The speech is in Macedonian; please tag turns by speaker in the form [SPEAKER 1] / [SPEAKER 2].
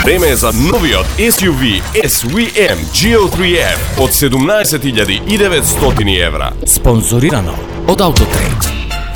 [SPEAKER 1] Време е за новиот SUV SVM GL3F од 17.900 евра.
[SPEAKER 2] Спонзорирано од Autotrade.